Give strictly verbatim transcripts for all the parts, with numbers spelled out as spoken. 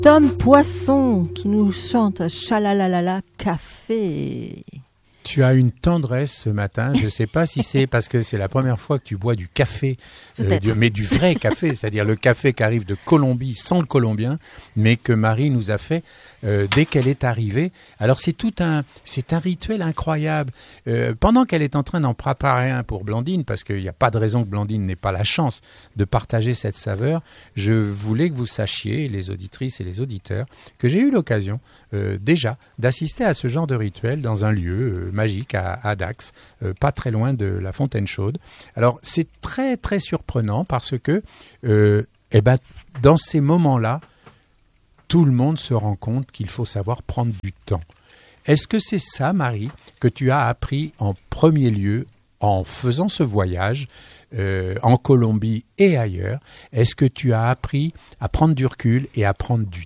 Tom Poisson qui nous chante Chalalalala Café. Tu as une tendresse ce matin. Je ne sais pas si c'est parce que c'est la première fois que tu bois du café, euh, du, mais du vrai café, c'est-à-dire le café qui arrive de Colombie sans le colombien, mais que Marie nous a fait euh, dès qu'elle est arrivée. Alors c'est tout un, c'est un rituel incroyable. Euh, pendant qu'elle est en train d'en préparer un pour Blandine, parce qu'il n'y a pas de raison que Blandine n'ait pas la chance de partager cette saveur, je voulais que vous sachiez, les auditrices et les auditeurs, que j'ai eu l'occasion euh, déjà d'assister à ce genre de rituel dans un lieu euh, magique à, à Dax, euh, pas très loin de la Fontaine Chaude. Alors c'est très très surprenant parce que euh, eh ben, dans ces moments-là, tout le monde se rend compte qu'il faut savoir prendre du temps. Est-ce que c'est ça, Marie, que tu as appris en premier lieu en faisant ce voyage euh, en Colombie et ailleurs? Est-ce que tu as appris à prendre du recul et à prendre du temps?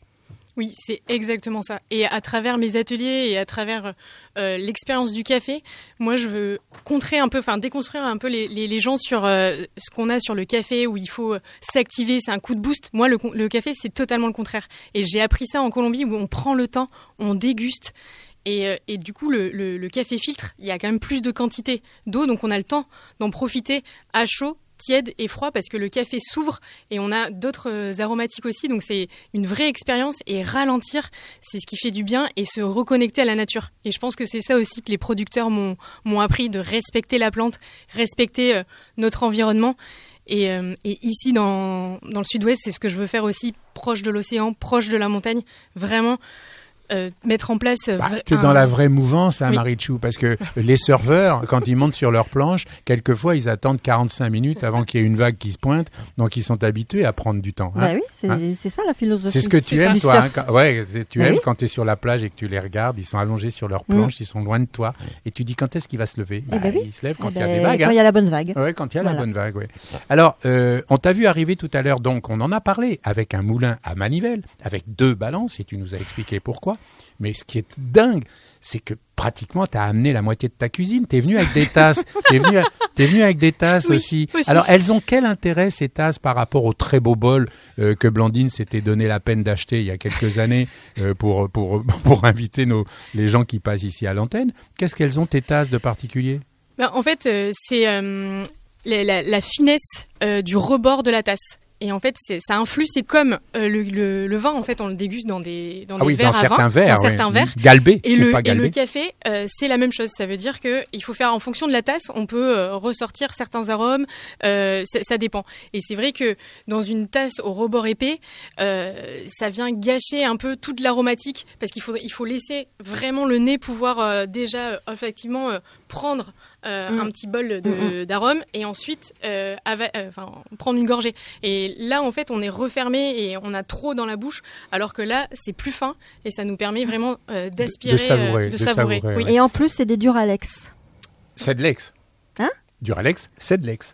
Oui, c'est exactement ça. Et à travers mes ateliers et à travers euh, l'expérience du café, moi je veux contrer un peu, enfin déconstruire un peu les, les, les gens sur euh, ce qu'on a sur le café où il faut s'activer, c'est un coup de boost. Moi, le, le café, c'est totalement le contraire. Et j'ai appris ça en Colombie où on prend le temps, on déguste. Et, et du coup, le, le, le café filtre, il y a quand même plus de quantité d'eau, donc on a le temps d'en profiter à chaud, tiède et froid parce que le café s'ouvre et on a d'autres aromatiques aussi, donc c'est une vraie expérience et ralentir, c'est ce qui fait du bien et se reconnecter à la nature. Et je pense que c'est ça aussi que les producteurs m'ont, m'ont appris, de respecter la plante, respecter euh, notre environnement. Et, euh, et ici dans, dans le sud-ouest, c'est ce que je veux faire aussi, proche de l'océan, proche de la montagne, vraiment Euh, mettre en place... Bah, t'es un... dans la vraie mouvance, hein, oui. Marie-Chou, parce que les surfeurs, quand ils montent sur leur planche, quelquefois, ils attendent quarante-cinq minutes avant qu'il y ait une vague qui se pointe, donc ils sont habitués à prendre du temps. Hein. Bah oui, c'est, hein c'est ça la philosophie. C'est ce que tu c'est aimes, ça. toi. Hein, quand, ouais, tu bah aimes oui. quand tu es sur la plage et que tu les regardes, ils sont allongés sur leur planche, mmh. ils sont loin de toi, et tu dis quand est-ce qu'il va se lever? bah, bah oui. Il se lève quand il y a des vagues. Quand il y a la bonne vague. Ouais, quand il y a voilà. la bonne vague, oui. Alors, euh, on t'a vu arriver tout à l'heure, donc on en a parlé, avec un moulin à manivelle, avec deux balances, et tu nous as expliqué pourquoi. Mais ce qui est dingue, c'est que pratiquement, tu as amené la moitié de ta cuisine. Tu es venu avec des tasses. Tu es venu, t'es venu avec des tasses oui, aussi. aussi. Alors, elles ont quel intérêt, ces tasses, par rapport au très beau bol euh, que Blandine s'était donné la peine d'acheter il y a quelques années euh, pour, pour, pour inviter nos, les gens qui passent ici à l'antenne? Qu'est-ce qu'elles ont, tes tasses de particulier? Ben, en fait, euh, c'est euh, la, la, la finesse euh, du rebord de la tasse. Et en fait, c'est, ça influe, c'est comme euh, le, le, le vin, en fait, on le déguste dans des, dans ah des oui, verres dans à certains vin, verres, dans oui. certains verres. Galbé et ou le, pas galbé. Et le café, euh, c'est la même chose. Ça veut dire que il faut faire en fonction de la tasse, on peut euh, ressortir certains arômes, euh, ça, ça dépend. Et c'est vrai que dans une tasse au rebord épais, euh, ça vient gâcher un peu toute l'aromatique parce qu'il faut, il faut laisser vraiment le nez pouvoir euh, déjà euh, effectivement euh, prendre Euh, mmh. un petit bol de, mmh. d'arôme et ensuite euh, ava- euh, prendre une gorgée. Et là, en fait, on est refermé et on a trop dans la bouche, alors que là, c'est plus fin et ça nous permet vraiment euh, d'aspirer, de, de savourer. Euh, de de savourer. savourer oui. ouais. Et en plus, c'est des Duralex. C'est de l'ex. Hein? Duralex, c'est de l'ex.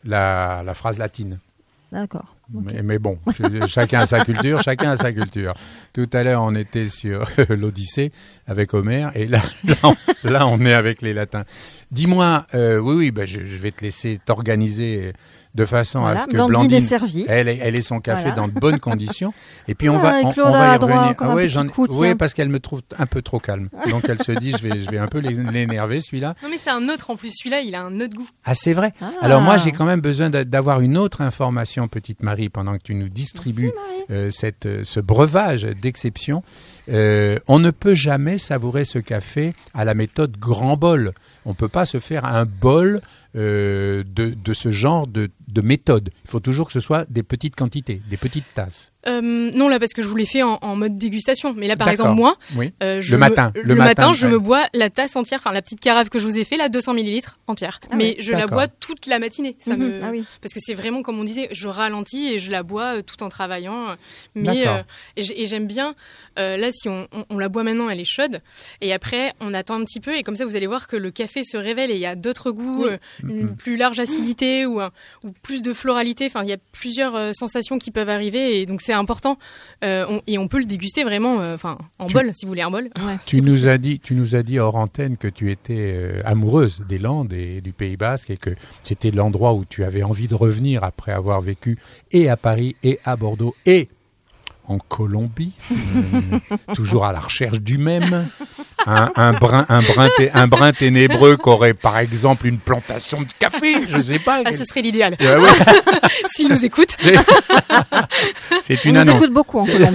La, la phrase latine. D'accord. Okay. Mais, mais bon, chacun a sa culture, chacun a sa culture. Tout à l'heure, on était sur l'Odyssée avec Homère, et là, là, on, là, on est avec les latins. Dis-moi, euh, oui, oui, bah, je, je vais te laisser t'organiser de façon voilà, à ce que Blandine, Blandine elle, elle ait son café voilà. dans de bonnes conditions. Et puis on ah, va, on, on va y droit, revenir. Ah ouais, j'en, coup, oui, parce qu'elle me trouve un peu trop calme. Donc elle se dit, je vais, je vais un peu l'énerver celui-là. Non mais c'est un autre en plus. Celui-là, il a un autre goût. Ah c'est vrai. Ah. Alors moi j'ai quand même besoin d'avoir une autre information, petite Marie, pendant que tu nous distribues Merci, euh, cette, euh, ce breuvage d'exception. Euh, on ne peut jamais savourer ce café à la méthode grand bol. On ne peut pas se faire un bol euh, de, de ce genre de, de méthode. Il faut toujours que ce soit des petites quantités, des petites tasses. Euh, non, là, parce que je vous l'ai fait en, en mode dégustation. Mais là, par D'accord. exemple, moi, oui. euh, je le matin, me, le, le matin, matin je ouais. me bois la tasse entière, enfin la petite carafe que je vous ai fait, là, deux cents millilitres entière. Ah mais ouais. je D'accord. la bois toute la matinée. Ça mmh, me, ah oui. parce que c'est vraiment, comme on disait, je ralentis et je la bois euh, tout en travaillant. Mais euh, et, et j'aime bien. Euh, là, si on, on, on la boit maintenant, elle est chaude. Et après, on attend un petit peu et comme ça, vous allez voir que le café se révèle et il y a d'autres goûts, oui. euh, une mmh. plus large acidité ou, un, ou plus de floralité. Enfin, il y a plusieurs euh, sensations qui peuvent arriver et donc c'est important. Euh, on, et on peut le déguster vraiment, enfin euh, en tu, bol, si vous voulez un bol. Ouais, tu nous possible. as dit, tu nous as dit hors antenne que tu étais euh, amoureuse des Landes et du Pays Basque et que c'était l'endroit où tu avais envie de revenir après avoir vécu et à Paris et à Bordeaux et en Colombie, euh, toujours à la recherche du même. Un, un, brin, un, brin té, un brin ténébreux qui aurait, par exemple, une plantation de café, je ne sais pas. Ah, ce serait l'idéal. Euh, ouais. S'ils nous écoutent. C'est une On annonce. nous écoute beaucoup en Colombie.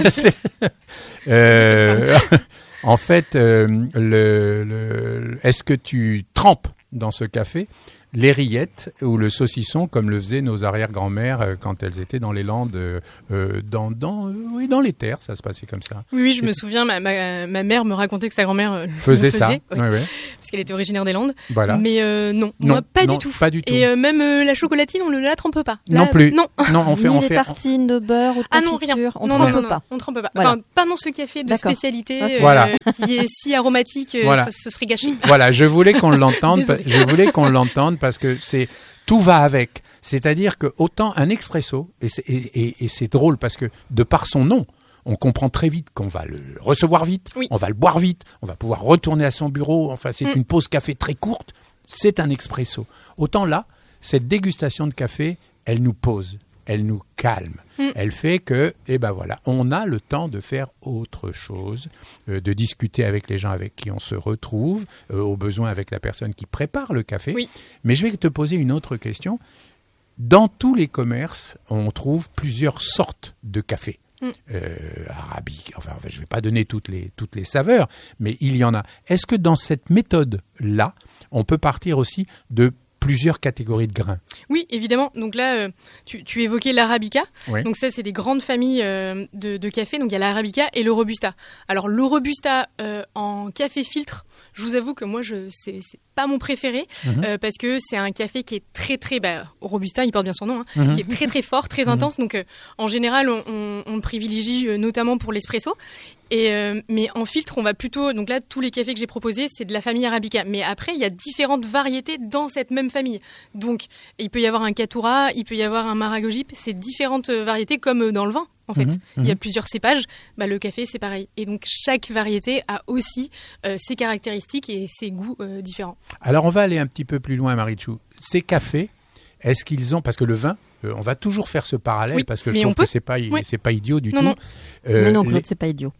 euh, en fait, euh, le, le, est-ce que tu trempes dans ce café les rillettes ou le saucisson comme le faisaient nos arrière-grand-mères euh, quand elles étaient dans les Landes, euh, dans, dans, euh, oui, dans les terres, ça se passait comme ça. Oui, oui je me souviens, ma, ma, ma mère me racontait que sa grand-mère euh, faisait, le faisait ça, ouais, oui, oui. parce qu'elle était originaire des Landes. Voilà. Mais euh, non, non, moi pas, non du tout. pas du tout. Et euh, même euh, la chocolatine, on ne la trempe pas. Là, non plus. Non. Non, on fait, Ni on les fait. tartines de beurre ou de ah non, rien. confiture, on non, trempe non, non, pas. On trempe pas. Voilà. Enfin, pas dans ce café de D'accord. spécialité Okay. euh, Voilà. qui est si aromatique, euh, Voilà. ce, ce serait gâché. Voilà, je voulais qu'on l'entende. Désolée. Je voulais qu'on l'entende parce que c'est tout va avec. C'est-à-dire que autant un expresso, et c'est, et, et, et c'est drôle parce que de par son nom, on comprend très vite qu'on va le recevoir vite, oui. on va le boire vite, on va pouvoir retourner à son bureau. Enfin, c'est mm. une pause café très courte. C'est un expresso. Autant là, cette dégustation de café, elle nous pose, elle nous calme. Mm. Elle fait que, eh ben voilà, on a le temps de faire autre chose, euh, de discuter avec les gens avec qui on se retrouve, euh, au besoin avec la personne qui prépare le café. Oui. Mais je vais te poser une autre question. Dans tous les commerces, on trouve plusieurs sortes de café. Mm. Euh, arabique, enfin je ne vais pas donner toutes les, toutes les saveurs, mais il y en a. Est-ce que dans cette méthode-là, on peut partir aussi de plusieurs catégories de grains? Oui, évidemment. Donc là, euh, tu, tu évoquais l'arabica. Oui. Donc ça, c'est des grandes familles euh, de, de café. Donc il y a l'arabica et le robusta. Alors le robusta euh, en café filtre, je vous avoue que moi, je c'est, c'est pas mon préféré mm-hmm. euh, parce que c'est un café qui est très très bah, robusta, il porte bien son nom, hein, mm-hmm. qui est très très fort, très mm-hmm. intense. Donc euh, en général, on, on, on privilégie euh, notamment pour l'espresso. Et euh, mais en filtre, on va plutôt. Donc là, tous les cafés que j'ai proposés, c'est de la famille arabica. Mais après, il y a différentes variétés dans cette même famille. Donc, il peut y avoir un Caturra, il peut y avoir un Maragojip. C'est différentes variétés, comme dans le vin. En fait, mmh, il y a mmh. plusieurs cépages. Bah, le café, c'est pareil. Et donc, chaque variété a aussi euh, ses caractéristiques et ses goûts euh, différents. Alors, on va aller un petit peu plus loin, Marichou. Ces cafés, est-ce qu'ils ont... Parce que le vin, euh, on va toujours faire ce parallèle, oui, parce que je trouve que c'est pas, oui. c'est pas idiot du non, tout. Non. Euh, mais non, Claude, les... c'est pas idiot.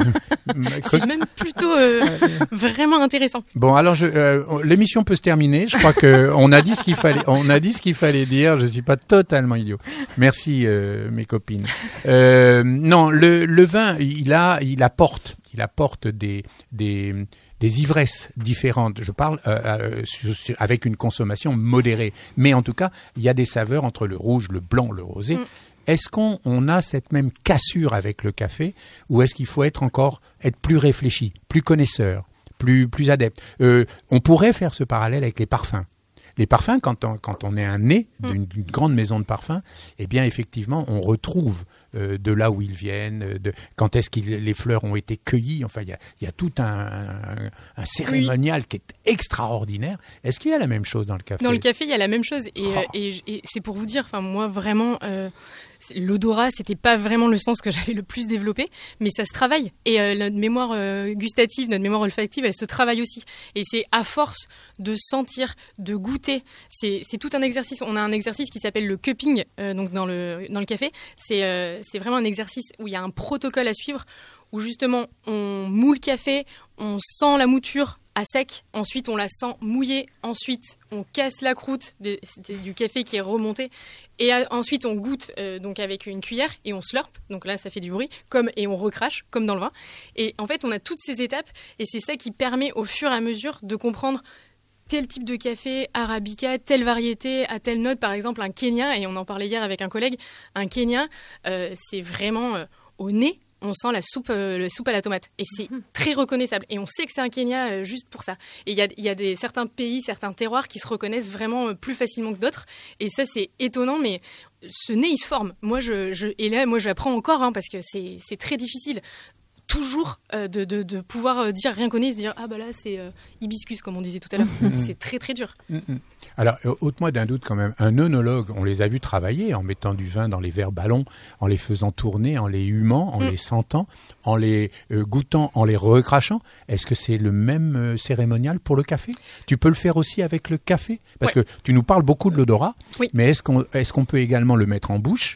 C'est même plutôt euh, vraiment intéressant. Bon, alors, je, euh, l'émission peut se terminer. Je crois qu'on a dit ce qu'il fallait, on a dit ce qu'il fallait dire. Je suis pas totalement idiot. Merci, euh, mes copines. Euh, non, le, le vin, il a, il apporte, il apporte des, des, des ivresses différentes. Je parle euh, euh, sur, sur, avec une consommation modérée. Mais en tout cas, il y a des saveurs entre le rouge, le blanc, le rosé. Mm. Est-ce qu'on on a cette même cassure avec le café ou est-ce qu'il faut être encore être plus réfléchi, plus connaisseur, plus, plus adepte? euh, On pourrait faire ce parallèle avec les parfums. Les parfums, quand on, quand on est un nez d'une, d'une grande maison de parfums, eh bien, effectivement, on retrouve euh, de là où ils viennent, de, quand est-ce que les fleurs ont été cueillies. Enfin, il y a, y a tout un, un, un cérémonial oui. qui est extraordinaire. Est-ce qu'il y a la même chose dans le café? Dans le café, il y a la même chose. Et, oh. euh, et, et c'est pour vous dire, enfin, moi, vraiment... Euh, l'odorat, c'était pas vraiment le sens que j'avais le plus développé, mais ça se travaille. Et euh, notre mémoire euh, gustative, notre mémoire olfactive, elle se travaille aussi. Et c'est à force de sentir, de goûter. C'est, c'est tout un exercice. On a un exercice qui s'appelle le cupping, euh, donc dans le dans le café. C'est euh, c'est vraiment un exercice où il y a un protocole à suivre, où justement on moule le café, on sent la mouture à sec, ensuite on la sent mouillée, ensuite on casse la croûte des, du café qui est remonté et à, ensuite on goûte euh, donc avec une cuillère et on slurpe, donc là ça fait du bruit comme, et on recrache comme dans le vin et en fait on a toutes ces étapes et c'est ça qui permet au fur et à mesure de comprendre tel type de café, arabica, telle variété, à telle note, par exemple un Kenya, et on en parlait hier avec un collègue, un Kenya euh, c'est vraiment euh, au nez on sent la soupe, euh, la soupe à la tomate. Et c'est mmh. très reconnaissable. Et on sait que c'est un Kenya euh, juste pour ça. Et il y a, y a des, certains pays, certains terroirs qui se reconnaissent vraiment euh, plus facilement que d'autres. Et ça, c'est étonnant, mais ce nez, il se forme. Moi, je, je, et là, moi, j'apprends encore, hein, parce que c'est, c'est très difficile. Toujours euh, de, de, de pouvoir euh, dire rien connaître, se dire ah bah là c'est euh, hibiscus comme on disait tout à l'heure. Mmh. C'est très très dur. Mmh. Alors ôte-moi d'un doute quand même. Un œnologue, on les a vus travailler en mettant du vin dans les verres ballons, en les faisant tourner, en les humant, en mmh. les sentant, en les euh, goûtant, en les recrachant. Est-ce que c'est le même euh, cérémonial pour le café? Tu peux le faire aussi avec le café? Parce ouais. que tu nous parles beaucoup de l'odorat, oui. mais est-ce qu'on est-ce qu'on peut également le mettre en bouche?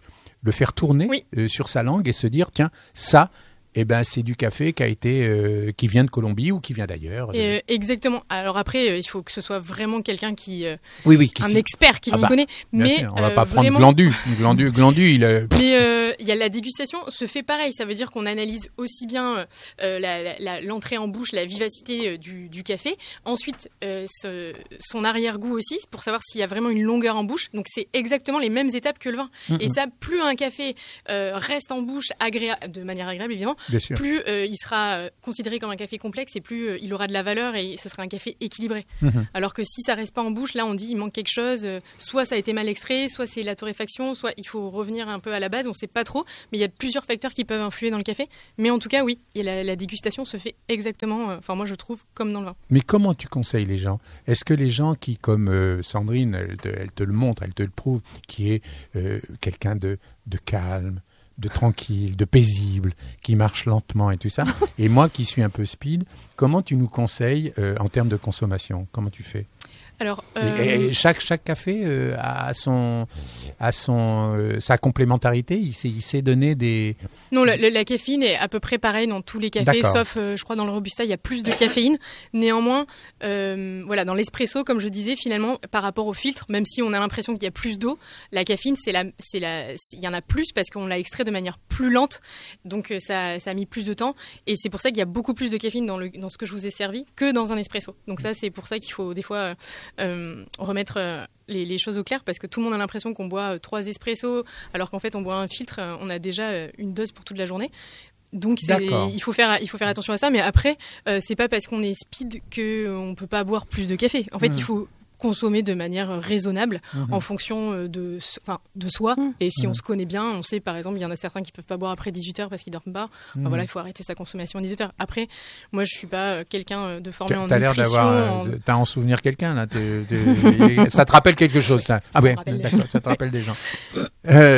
le faire tourner oui. euh, sur sa langue et se dire tiens, ça, eh ben, c'est du café qui a été, euh, qui vient de Colombie ou qui vient d'ailleurs. Et, euh, exactement. Alors après, euh, il faut que ce soit vraiment quelqu'un qui, euh, oui, oui, qui un s'y... expert qui ah s'y bah, connaît. Mais sûr, on va euh, pas prendre vraiment... Glandu, Glandu, Glandu, il. Euh... Mais euh, il y a la dégustation se fait pareil. Ça veut dire qu'on analyse aussi bien euh, la, la, la, l'entrée en bouche, la vivacité euh, du, du café. Ensuite, euh, ce, son arrière-goût aussi, pour savoir s'il y a vraiment une longueur en bouche. Donc c'est exactement les mêmes étapes que le vin. Mm-hmm. Et ça, plus un café euh, reste en bouche agréable, de manière agréable évidemment, plus euh, il sera considéré comme un café complexe et plus euh, il aura de la valeur et ce sera un café équilibré. Mmh. Alors que si ça reste pas en bouche, là on dit il manque quelque chose, euh, soit ça a été mal extrait, soit c'est la torréfaction, soit il faut revenir un peu à la base, on sait pas trop, mais il y a plusieurs facteurs qui peuvent influer dans le café. Mais en tout cas oui, et la, la dégustation se fait exactement, enfin euh, moi je trouve, comme dans le vin. Mais comment tu conseilles les gens ? Est-ce que les gens qui, comme euh, Sandrine, elle te, elle te le montre, elle te le prouve, qui est euh, quelqu'un de, de calme, de tranquille, de paisible, qui marche lentement et tout ça. Et moi qui suis un peu speed, comment tu nous conseilles euh, en termes de consommation ? Comment tu fais ? Alors, euh... et, et chaque, chaque café euh, a, son, a son, euh, sa complémentarité, il sait, il sait donner des... Non, la, la caféine est à peu près pareille dans tous les cafés, D'accord. sauf, euh, je crois, dans le Robusta, il y a plus de caféine. Néanmoins, euh, voilà, dans l'espresso, comme je disais, finalement, par rapport au filtre, même si on a l'impression qu'il y a plus d'eau, la caféine, c'est la, c'est la, c'est, il y en a plus parce qu'on l'a extrait de manière plus lente, donc euh, ça, ça a mis plus de temps. Et c'est pour ça qu'il y a beaucoup plus de caféine dans, le, dans ce que je vous ai servi que dans un espresso. Donc ça, c'est pour ça qu'il faut des fois... Euh, Euh, remettre euh, les, les choses au clair parce que tout le monde a l'impression qu'on boit euh, trois espressos alors qu'en fait on boit un filtre, euh, on a déjà euh, une dose pour toute la journée. Donc c'est, il faut faire il faut faire attention à ça, mais après euh, c'est pas parce qu'on est speed que euh, on peut pas boire plus de café. En fait, mmh. il faut consommer de manière raisonnable mmh. en fonction de, enfin, de soi. Mmh. Et si mmh. on se connaît bien, on sait par exemple, il y en a certains qui peuvent pas boire après dix-huit heures parce qu'ils dorment pas. Mmh. Enfin, voilà, il faut arrêter sa consommation à dix-huit heures. Après, moi, je suis pas quelqu'un de formé en t'as nutrition. T'as l'air d'avoir, en... t'as en souvenir quelqu'un là. T'es, t'es... ça te rappelle quelque chose, ça. Ah ouais, d'accord, ça te rappelle des gens. Euh,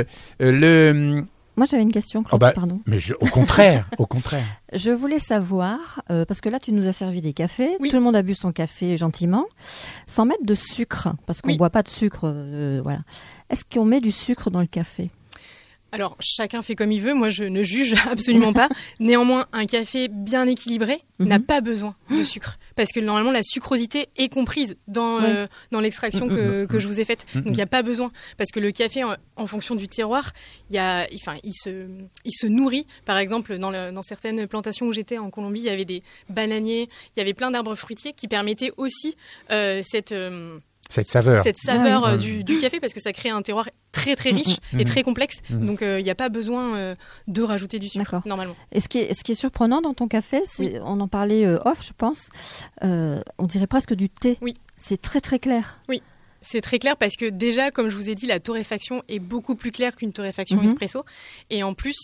le Moi, j'avais une question, Claude, oh bah, pardon. Mais je, au contraire, au contraire. Je voulais savoir, euh, parce que là, tu nous as servi des cafés. Oui. Tout le monde a bu son café gentiment, sans mettre de sucre, parce qu'on ne oui. boit pas de sucre. Euh, voilà. Est-ce qu'on met du sucre dans le café ? Alors, chacun fait comme il veut. Moi, je ne juge absolument pas. Néanmoins, un café bien équilibré mm-hmm. n'a pas besoin de sucre. Parce que normalement, la sucrosité est comprise dans, oui. euh, dans l'extraction que, que je vous ai faite. Donc, il n'y a pas besoin. Parce que le café, en, en fonction du terroir, il, y a, enfin, il, se, il se nourrit. Par exemple, dans, le, dans certaines plantations où j'étais en Colombie, il y avait des bananiers, il y avait plein d'arbres fruitiers qui permettaient aussi euh, cette... Euh, Cette saveur. Cette saveur ah oui. euh, du, du café, parce que ça crée un terroir très très riche mmh, mmh, et très complexe. Mmh. Donc il euh, n'y a pas besoin euh, de rajouter du sucre, D'accord. normalement. Et ce qui est, ce qui est surprenant dans ton café, c'est, oui. on en parlait euh, off, je pense, euh, on dirait presque du thé. Oui. C'est très très clair. Oui. C'est très clair parce que déjà, comme je vous ai dit, la torréfaction est beaucoup plus claire qu'une torréfaction mmh. espresso. Et en plus,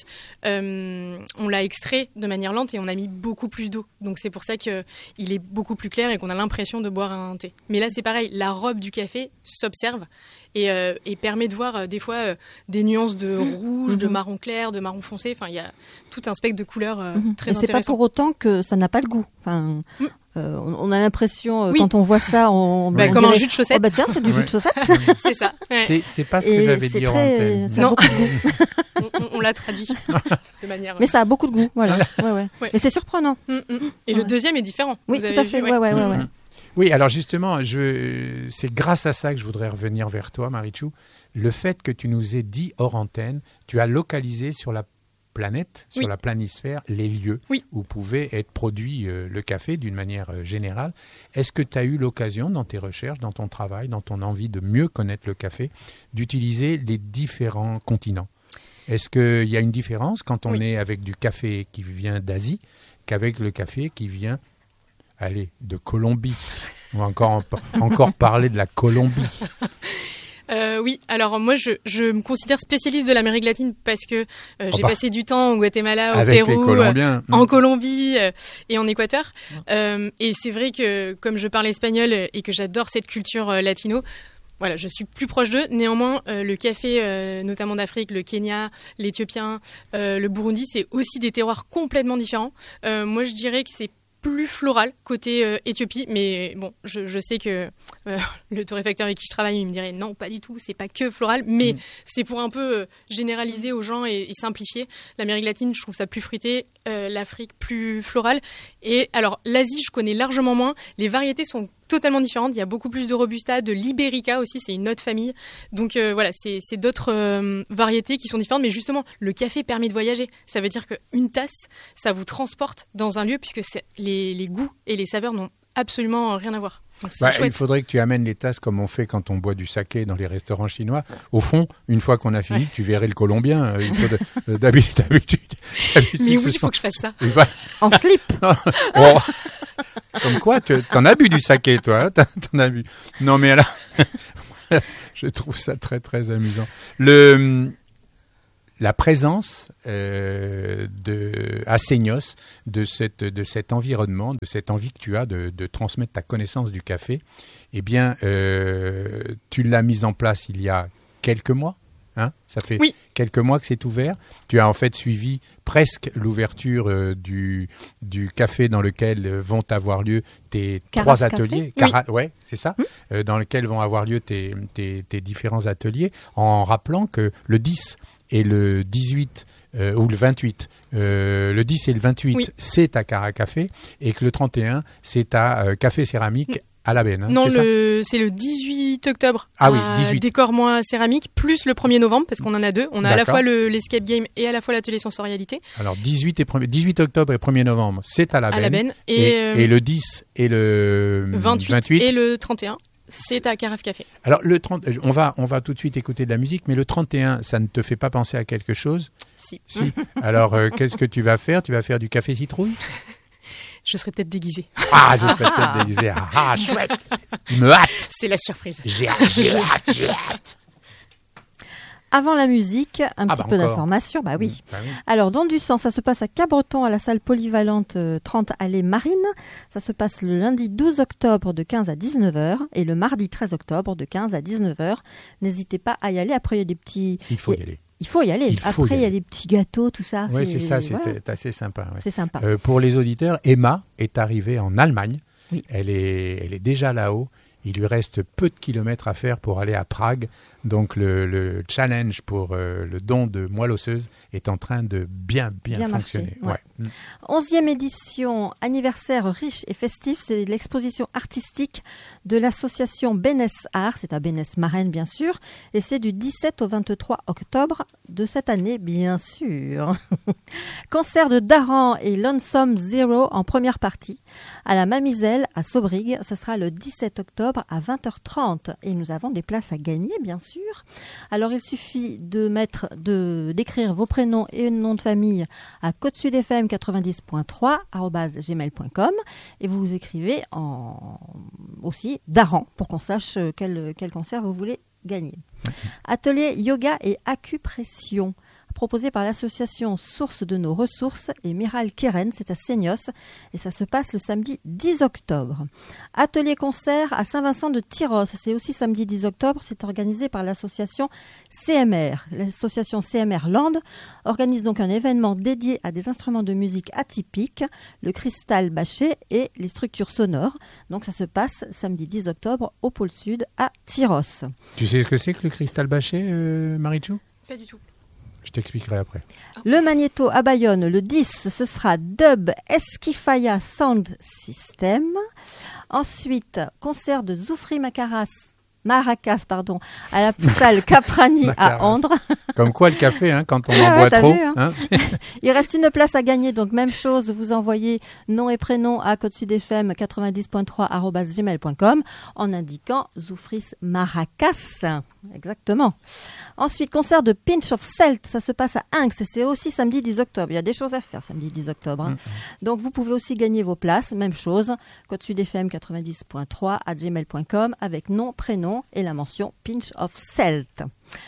euh, on l'a extrait de manière lente et on a mis beaucoup plus d'eau. Donc c'est pour ça qu'il est beaucoup plus clair et qu'on a l'impression de boire un thé. Mais là, c'est pareil, la robe du café s'observe et, euh, et permet de voir euh, des fois euh, des nuances de rouge, mmh. de marron clair, de marron foncé. Enfin, il y a tout un spectre de couleurs euh, mmh. très et intéressant. Et c'est pas pour autant que ça n'a pas le goût. Enfin... Mmh. Euh, on a l'impression, euh, oui. quand on voit ça, on, bah, on comme dirait, un jus de chaussette. Oh bah tiens, c'est du ouais. jus de chaussette. C'est ça. Ouais. C'est, c'est pas ce que Et j'avais dit en antenne. Ça a beaucoup de goût. on, on, on l'a traduit de manière. Mais ça a beaucoup de goût, voilà. Ouais, ouais. Ouais. Mais c'est surprenant. Mm, mm. Et ouais. le deuxième est différent. Oui, vous tout avez à fait. Vu, ouais, ouais, ouais, mm, ouais. Mm. Oui, alors justement, je, c'est grâce à ça que je voudrais revenir vers toi, Marichou. Le fait que tu nous aies dit hors antenne, tu as localisé sur la planète, sur oui. la planisphère, les lieux oui. où pouvait être produit euh, le café d'une manière euh, générale. Est-ce que tu as eu l'occasion, dans tes recherches, dans ton travail, dans ton envie de mieux connaître le café, d'utiliser les différents continents ? Est-ce qu'il y a une différence quand on oui. est avec du café qui vient d'Asie qu'avec le café qui vient, allez, de Colombie ? On va encore, encore parler de la Colombie. Euh, oui, alors moi je, je me considère spécialiste de l'Amérique latine parce que euh, oh j'ai bah. passé du temps au Guatemala, au Avec Pérou, euh, en Colombie euh, et en Équateur. Euh, et c'est vrai que comme je parle espagnol et que j'adore cette culture euh, latino, voilà, je suis plus proche d'eux. Néanmoins, euh, le café, euh, notamment d'Afrique, le Kenya, l'Éthiopien, euh, le Burundi, c'est aussi des terroirs complètement différents. Euh, moi, je dirais que c'est plus floral côté euh, Éthiopie, mais bon, je, je sais que euh, le torréfacteur avec qui je travaille, il me dirait non, pas du tout, c'est pas que floral, mais mmh. c'est pour un peu euh, généraliser aux gens et, et simplifier. L'Amérique latine, je trouve ça plus fruité, euh, l'Afrique plus florale. Et alors, l'Asie, je connais largement moins. Les variétés sont totalement différentes. Il y a beaucoup plus de Robusta, de Liberica aussi, c'est une autre famille. Donc euh, voilà, c'est, c'est d'autres euh, variétés qui sont différentes. Mais justement, le café permet de voyager. Ça veut dire qu'une tasse, ça vous transporte dans un lieu puisque c'est, les, les goûts et les saveurs n'ont absolument rien à voir. Bah, il faudrait que tu amènes les tasses comme on fait quand on boit du saké dans les restaurants chinois. Au fond, une fois qu'on a fini, ouais. tu verrais le colombien. Il faut de, d'habitude, d'habitude, d'habitude. Mais oui, il faut que je fasse ça. Va... En slip. Oh. Comme quoi, tu en as bu du saké, toi. Hein, t'en as bu. Non, mais alors, je trouve ça très, très amusant. Le... La présence euh, de, à Seignos de, cette, de cet environnement, de cette envie que tu as de, de transmettre ta connaissance du café, eh bien, euh, tu l'as mise en place il y a quelques mois. Hein, ça fait oui. quelques mois que c'est ouvert. Tu as en fait suivi presque l'ouverture euh, du, du café dans lequel euh, vont avoir lieu tes Carafe trois ateliers. Café. Cara- oui. Ouais, c'est ça. Mmh. Euh, dans lequel vont avoir lieu tes, tes, tes différents ateliers. En rappelant que le dix et le dix-huit euh, ou le vingt-huit, euh, le dix et le vingt-huit, oui. c'est à Carafe Café et que le trente et un, c'est à euh, Café Céramique. Mmh. À la Benne, hein, non, c'est, le, c'est le dix-huit octobre. Ah oui, dix-huit. Décor-moi céramique, plus le premier novembre, parce qu'on en a deux. On a D'accord. à la fois le, l'escape game et à la fois l'atelier sensorialité. Alors, dix-huit, et premier, dix-huit octobre et premier novembre, c'est à la Benne. À la Benne. Et, et, euh, et le dix et le vingt-huit, vingt-huit et le trente et un. C'est à Carafe Café. Alors, le trente, on va, on va tout de suite écouter de la musique, mais le trente et un, ça ne te fait pas penser à quelque chose ? Si. Si. Alors, euh, qu'est-ce que tu vas faire ? Tu vas faire du café citrouille ? Je serais peut-être déguisée. Ah, je serais peut-être déguisée. Ah, ah, chouette. Il me hâte. C'est la surprise. J'ai hâte, j'ai hâte, j'ai hâte. Avant la musique, un ah petit bah peu encore. d'informations. Bah oui. Bah oui. Alors, Don du Sang, ça se passe à Cabreton, à la salle polyvalente euh, trente allée Marine. Ça se passe le lundi douze octobre de quinze à dix-neuf heures et le mardi treize octobre de quinze à dix-neuf heures. N'hésitez pas à y aller. Après, il y a des petits... Il faut y aller. Il faut y aller. Il faut Après, y il y a des petits gâteaux, tout ça. Oui, c'est, c'est ça, c'est voilà. assez sympa. Ouais. C'est sympa. Euh, pour les auditeurs, Emma est arrivée en Allemagne. Oui. Elle est, elle est déjà là-haut. Il lui reste peu de kilomètres à faire pour aller à Prague. Donc, le, le challenge pour euh, le don de moelle osseuse est en train de bien, bien, bien fonctionner. Ouais. Ouais. onzième édition, anniversaire riche et festif. C'est l'exposition artistique de l'association Bénès Art. C'est à Bénès-Marraine, bien sûr. Et c'est du dix-sept au vingt-trois octobre de cette année, bien sûr. Concert de Daran et Lonesome Zero en première partie. À la Mamiselle, à Saubrigue. Ce sera le dix-sept octobre à vingt heures trente. Et nous avons des places à gagner, bien sûr. Alors, il suffit de mettre, de, d'écrire vos prénoms et nom de famille à côte sud f m quatre-vingt-dix point trois arobase gmail point com et vous, vous écrivez en, aussi Daran pour qu'on sache quel, quel concert vous voulez gagner. Atelier yoga et acupression proposé par l'association Source de nos ressources et Miral Keren, c'est à Seignos et ça se passe le samedi dix octobre. Atelier concert à Saint-Vincent de Tyrosse, c'est aussi samedi dix octobre, c'est organisé par l'association C M R. L'association C M R Land organise donc un événement dédié à des instruments de musique atypiques, le cristal bâché et les structures sonores. Donc ça se passe samedi dix octobre au pôle sud à Tyrosse. Tu sais ce que c'est que le cristal bâché, euh, Marichou ? Pas du tout. Je t'expliquerai après. Le Magnéto à Bayonne, le dix, ce sera Dub Esquifaya Sound System. Ensuite, concert de Zoufri Macaras, Maracas, pardon, à la salle Caprani à Andres. Comme quoi le café, hein, quand on en ah boit ouais, trop. Vu, hein. Hein. Il reste une place à gagner, donc même chose, vous envoyez nom et prénom à côte sud f m quatre-vingt-dix point trois arobase gmail point com en indiquant Zoufris Maracas. Exactement. Ensuite, concert de Pinch of Celt, ça se passe à Inx et c'est aussi samedi dix octobre. Il y a des choses à faire samedi dix octobre. Hein. Mmh. Donc vous pouvez aussi gagner vos places, même chose, côte sud f m quatre-vingt-dix point trois à gmail point com avec nom, prénom et la mention Pinch of Celt.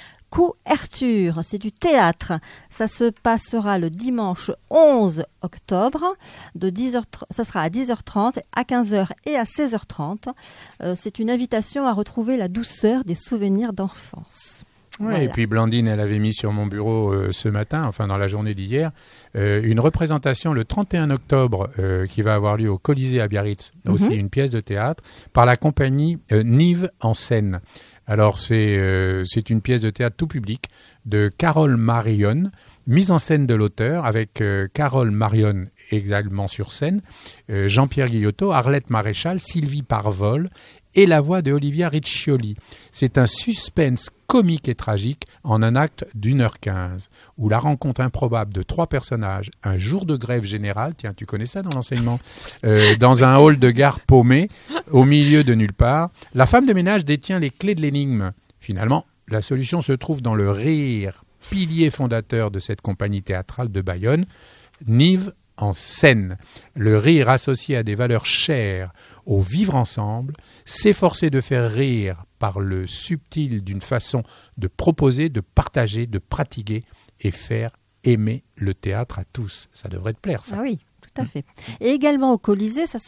Couverture, c'est du théâtre. Ça se passera le dimanche onze octobre. De dix heures, ça sera à dix heures trente, à quinze heures et à seize heures trente. Euh, c'est une invitation à retrouver la douceur des souvenirs d'enfance. Oui, voilà. Et puis Blandine, elle avait mis sur mon bureau euh, ce matin, enfin dans la journée d'hier, euh, une représentation le trente et un octobre euh, qui va avoir lieu au Colisée à Biarritz, mm-hmm. aussi une pièce de théâtre, par la compagnie euh, Nive en scène. Alors c'est euh, c'est une pièce de théâtre tout public de Carole Marion, mise en scène de l'auteur avec euh, Carole Marion également sur scène, euh, Jean-Pierre Guillotot, Arlette Maréchal, Sylvie Parvol et la voix de Olivia Riccioli. C'est un suspense comique et tragique en un acte d'une heure quinze, où la rencontre improbable de trois personnages, un jour de grève générale, tiens, tu connais ça dans l'enseignement, euh, dans un hall de gare paumé, au milieu de nulle part, la femme de ménage détient les clés de l'énigme. Finalement, la solution se trouve dans le rire, pilier fondateur de cette compagnie théâtrale de Bayonne, Nive en scène. Le rire associé à des valeurs chères au vivre ensemble, s'efforcer de faire rire par le subtil d'une façon de proposer, de partager, de pratiquer et faire aimer le théâtre à tous. Ça devrait te plaire, ça. Ah oui, tout à fait. Et également au Colisée, ça se